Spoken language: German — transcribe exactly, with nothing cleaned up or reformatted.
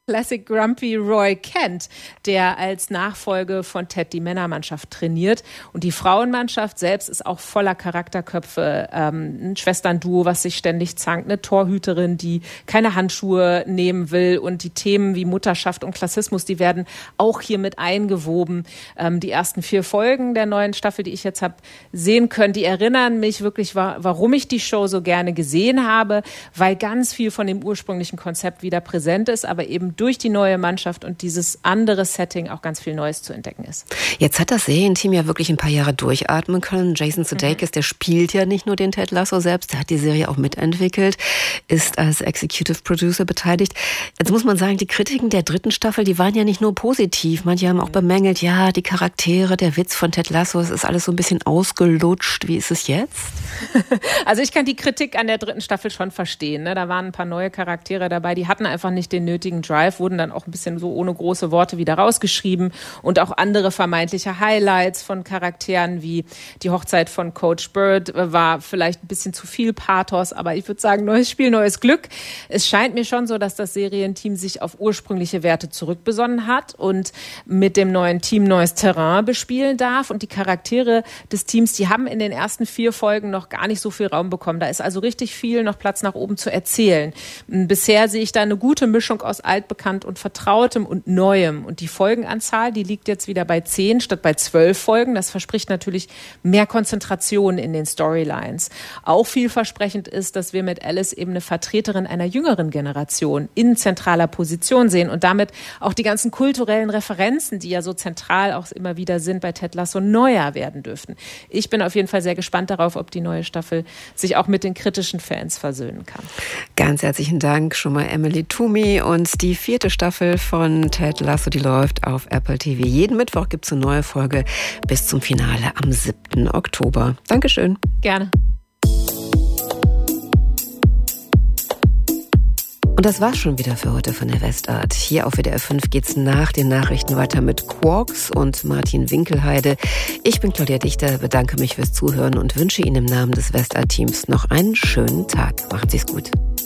Classic Grumpy Roy Kent, der als Nachfolge von Ted die Männermannschaft trainiert. Und die Frauenmannschaft selbst ist auch voller Charakterköpfe. Ähm, ein Schwesternduo, was sich ständig zankt, eine Torhüterin, die keine Handschuhe nehmen will. Und die Themen wie Mutterschaft und Klassismus, die werden auch hier mit eingewoben. Ähm, die ersten vier Folgen der neuen Staffel, die ich jetzt habe sehen können, die erinnern mich wirklich, warum ich die Show so gerne gesehen habe, weil ganz viel von dem ursprünglichen Konzept wieder präsent ist, aber eben durch die neue Mannschaft und dieses andere Setting auch ganz viel Neues zu entdecken ist. Jetzt hat das Serienteam ja wirklich ein paar Jahre durchatmen können. Jason Sudeikis, mhm. der spielt ja nicht nur den Ted Lasso selbst, der hat die Serie auch mitentwickelt, ist als Executive Producer beteiligt. Jetzt muss man sagen, die Kritiken der dritten Staffel, die waren ja nicht nur positiv. Manche haben auch bemängelt, ja, die Charaktere, der Witz von Ted Lasso, es ist alles so ein bisschen ausgelutscht. Wie ist es jetzt? Also ich kann die Kritik an der dritten Staffel schon verstehen. Ne? Da waren ein paar neue Charaktere dabei, die hatten einfach nicht den nötigen Drive, wurden dann auch ein bisschen so ohne große Worte wieder rausgeschrieben. Und auch andere vermeintliche Highlights von Charakteren wie die Hochzeit von Coach Bird war vielleicht ein bisschen zu viel Pathos, aber ich würde sagen, neues Spiel, neues Glück. Es scheint mir schon so, dass das Serienteam sich auf ursprüngliche Werte zurückbesonnen hat und mit dem neuen Team neues Terrain bespielen darf. Und die Charaktere des Teams, die haben in den ersten vier Folgen noch gar nicht so viel Raum bekommen. Da ist also richtig viel noch Platz nach oben zu erzählen. Bisher sehe ich da eine gute Mischung aus altbekannt und Vertrautem und Neuem. Und die Folgenanzahl, die liegt jetzt wieder bei zehn statt bei zwölf Folgen. Das verspricht natürlich mehr Konzentration in den Storylines. Auch vielversprechend ist, dass wir mit Alice eben eine Vertreterin einer jüngeren Generation in zentraler Position sehen und damit auch die ganzen kulturellen Referenzen, die ja so zentral auch immer wieder sind bei Ted Lasso, neuer werden dürften. Ich bin auf jeden Fall sehr gespannt darauf, ob die neue Staffel sich auch mit den kritischen Fans versöhnen kann. Ganz herzlichen Dank schon mal Emily Toomey. Und die vierte Staffel von Ted Lasso, die läuft auf Apple T V. Jeden Mittwoch gibt es eine neue Folge bis zum Finale am siebten Oktober. Dankeschön. Gerne. Und das war's schon wieder für heute von der Westart. Hier auf W D R fünf geht's nach den Nachrichten weiter mit Quarks und Martin Winkelheide. Ich bin Claudia Dichter, bedanke mich fürs Zuhören und wünsche Ihnen im Namen des Westart-Teams noch einen schönen Tag. Machen Sie's gut.